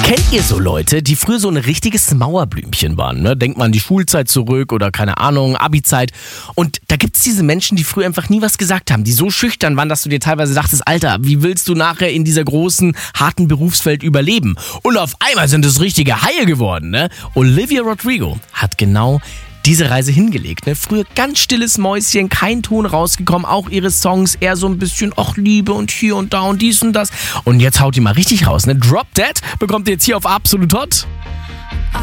Kennt ihr so Leute, die früher so ein richtiges Mauerblümchen waren? Ne? Denkt mal an die Schulzeit zurück oder keine Ahnung, Abi-Zeit. Und da gibt's diese Menschen, die früher einfach nie was gesagt haben, die so schüchtern waren, dass du dir teilweise dachtest, Alter, wie willst du nachher in dieser großen, harten Berufswelt überleben? Und auf einmal sind es richtige Haie geworden. Ne? Olivia Rodrigo hat genau diese Reise hingelegt. Ne? Früher ganz stilles Mäuschen, kein Ton rausgekommen, auch ihre Songs eher so ein bisschen, ach Liebe und hier und da und dies und das. Und jetzt haut die mal richtig raus. Ne? Drop Dead bekommt ihr jetzt hier auf Absolut Hot.